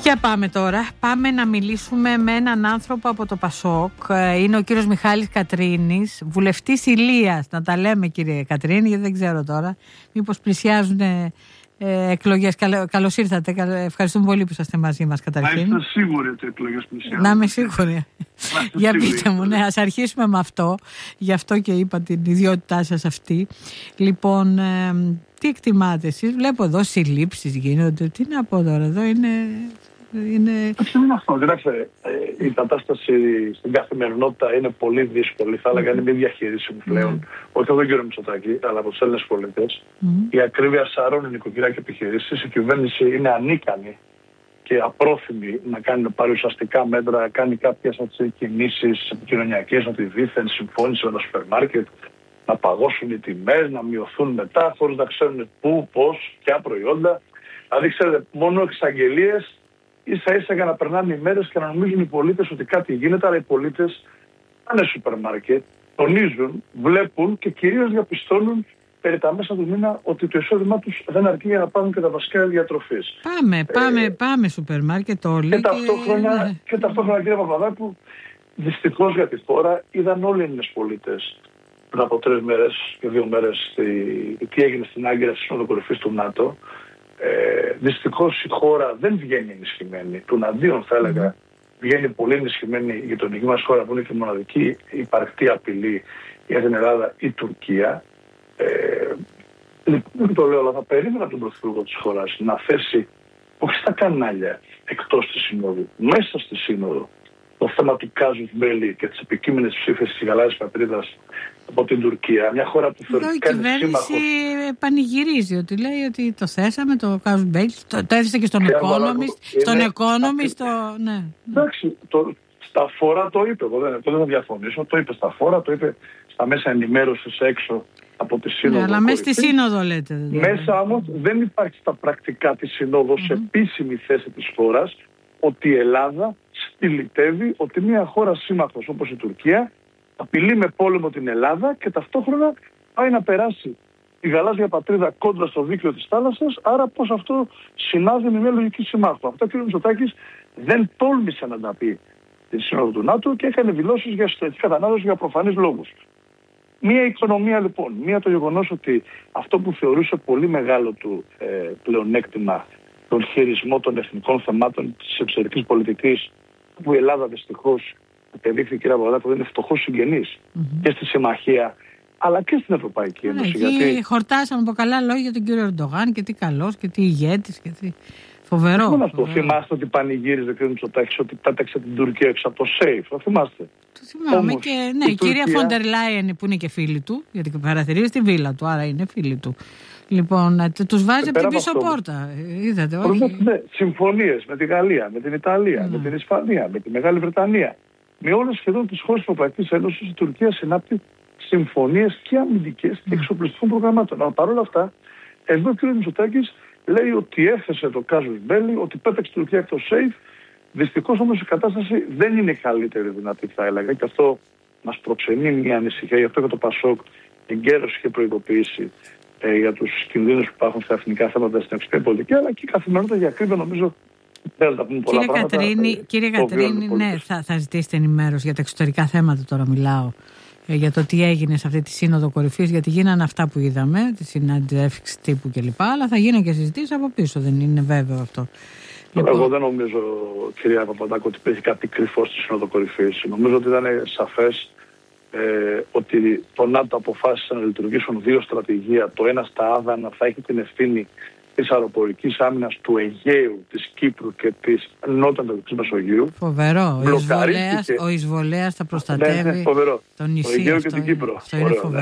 Για πάμε τώρα. Πάμε να μιλήσουμε με έναν άνθρωπο από το ΠΑΣΟΚ. Είναι ο κύριος Μιχάλης Κατρίνης, βουλευτής Ηλίας. Να τα λέμε, κύριε Κατρίνη, γιατί δεν ξέρω τώρα. Μήπως πλησιάζουν εκλογές. Καλώς ήρθατε. Ευχαριστούμε πολύ που είσαστε μαζί μας καταρχήν. Να είστε σίγουροι ότι οι εκλογές πλησιάζουν. Να είμαι σίγουρη. Για πείτε μου, ναι, ας αρχίσουμε με αυτό. Γι' αυτό και είπα την ιδιότητά σας αυτή. Λοιπόν, τι εκτιμάτε εσείς? Βλέπω εδώ συλλήψεις γίνονται. Τι να πω τώρα, εδώ είναι... Αυτό είναι αυτό. Κοιτάξτε, η κατάσταση στην καθημερινότητα είναι πολύ δύσκολη. Θα έλεγα είναι μη διαχειρίσιμη πλέον. Όχι από τον κύριο Μητσοτάκη, αλλά από τους Έλληνες πολίτες. Η ακρίβεια σαρώνει νοικοκυριά και επιχειρήσεις. Η κυβέρνηση είναι ανίκανη και απρόθυμη να πάρει ουσιαστικά μέτρα, κάνει κάποιες κινήσεις επικοινωνιακές, ότι δήθεν συμφώνησε με το σούπερ μάρκετ, να παγώσουν οι τιμές, να μειωθούν μετά, χωρίς να ξέρουν πού, πώς, ποια προϊόντα. Δηλαδή, ξέρετε, μόνο εξαγγελίες. Ίσα-ίσα για να περνάνε οι μέρες και να νομίζουν οι πολίτες ότι κάτι γίνεται, αλλά οι πολίτες πάνε σούπερ μάρκετ, τονίζουν, βλέπουν και κυρίως διαπιστώνουν περί τα μέσα του μήνα ότι το εισόδημά τους δεν αρκεί για να πάρουν και τα βασικά διατροφής. Πάμε σούπερ μάρκετ όλοι. Και ταυτόχρονα, κύριε Παπαδάκου, δυστυχώς για τη χώρα είδαν όλοι οι Έλληνες πολίτες πριν από 3 μέρες και 2 μέρες τι έγινε στην Άγκυρα στη Σύνοδο Κορυφής του ΝΑΤΟ. Δυστυχώς η χώρα δεν βγαίνει ενισχυμένη. Τουναντίον θα έλεγα βγαίνει πολύ ενισχυμένη η γειτονική μας χώρα, που είναι και η μοναδική υπαρκτή απειλή για την Ελλάδα, η Τουρκία. Λοιπόν, το λέω, αλλά θα περίμενα τον Πρωθυπουργό της χώρας να θέσει όχι στα κανάλια εκτός της Συνόδου, μέσα στη Σύνοδο, το θέμα του κάζους μπέλι και τις επικείμενες ψήφες της γαλάζιας πατρίδας από την Τουρκία, μια χώρα που θεωρητικά είναι σύμμαχος. Η κυβέρνηση πανηγυρίζει ότι λέει ότι το θέσαμε, το κάζους μπέλι, το έθεσε και στον Economist. Στον Economist, ναι. Εντάξει, στα φόρα το είπε, εγώ δεν θα διαφωνήσω, το είπε στα φόρα, το είπε στα μέσα ενημέρωσης έξω από τη Σύνοδο. Ναι, αλλά μέσα στη Σύνοδο λέτε. Μέσα όμως δεν υπάρχει στα πρακτικά της Συνόδου σε επίσημη θέση της χώρας ότι η Ελλάδα στυλιτεύει ότι μια χώρα σύμμαχος όπως η Τουρκία απειλεί με πόλεμο την Ελλάδα και ταυτόχρονα πάει να περάσει η γαλάζια πατρίδα κόντρα στο δίκτυο της θάλασσας, άρα πώς αυτό συνάδει με μια λογική συμμάχου. Αυτό ο κ. Μητσοτάκης δεν τόλμησε να τα πει στη Σύνοδο του ΝΑΤΟ και έκανε δηλώσεις για στρατηγική κατανάλωση για προφανείς λόγους. Μία οικονομία λοιπόν, μία το γεγονός ότι αυτό που θεωρούσε πολύ μεγάλο του πλεονέκτημα, τον χειρισμό των εθνικών θεμάτων της εξωτερικής πολιτικής, που η Ελλάδα δυστυχώς επεδείχθη, κύριε Παπαδάκου, δεν είναι φτωχός συγγενής και στη συμμαχία αλλά και στην Ευρωπαϊκή Ένωση. Γιατί χορτάσαμε από καλά λόγια για τον κύριο Ερντογάν και τι καλός και τι ηγέτης και τι φοβερό. Αυτό θυμάστε ότι πανηγύριζε ο κ. Μητσοτάκης ότι πέταξε την Τουρκία έξω από το ΣΕΙΦ. Το θυμάστε? Το θυμάμαι. Όμως, και ναι, η κυρία Φόντερ Λάιεν που είναι και φίλη του, γιατί παρατηρεί στη βίλα του, άρα είναι φίλη του. Λοιπόν, τους βάζει από την πίσω πόρτα. Είδατε, όχι? Ναι, συμφωνίες με τη Γαλλία, με την Ιταλία, με την Ισπανία, με τη Μεγάλη Βρετανία. Με όλες σχεδόν τις χώρες της Ευρωπαϊκής Ένωσης η Τουρκία συνάπτει συμφωνίες και αμυντικές και εξοπλιστικών προγραμμάτων. Αλλά παρόλα αυτά, εδώ ο κ. Μητσοτάκης λέει ότι έθεσε το κάζους μπέλι, ότι πέταξε την Τουρκία από το ΣΕΙΦ. Δυστυχώς όμως η κατάσταση δεν είναι καλύτερη δυνατή, θα έλεγα, και αυτό μας προξενεί μια ανησυχία. Γι' αυτό και το ΠΑΣΟΚ εγκαίρως είχε προειδοποιήσει για τους κινδύνους που υπάρχουν στα εθνικά θέματα στην εξωτερική πολιτική, αλλά και η καθημερινότητα για ακρίβεια νομίζω δεν θα πούμε πολλά πράγματα. Κύριε Κατρίνη, ναι, θα ζητήσετε ενημέρωση για τα εξωτερικά θέματα, τώρα μιλάω, για το τι έγινε σε αυτή τη Σύνοδο Κορυφής, γιατί γίνανε αυτά που είδαμε, τη συνάντηση τύπου κλπ. Αλλά θα γίνουν και συζητήσεις από πίσω, δεν είναι βέβαιο αυτό? Εγώ δεν νομίζω, κυρία Παπαδάκου, ότι υπήρχε κάτι κρυφό στη Σύνοδο Κορυφής. Νομίζω ότι ήταν σαφές ότι το ΝΑΤΟ αποφάσισε να λειτουργήσουν 2 στρατηγία. Το ένα στα Άδανα θα έχει την ευθύνη της αεροπορικής άμυνας του Αιγαίου, της Κύπρου και της Νότιο-Ανατολικής Μεσογείου. Φοβερό. Ο εισβολέας θα προστατεύει τον νησί. Το Αιγαίο και την Κύπρο.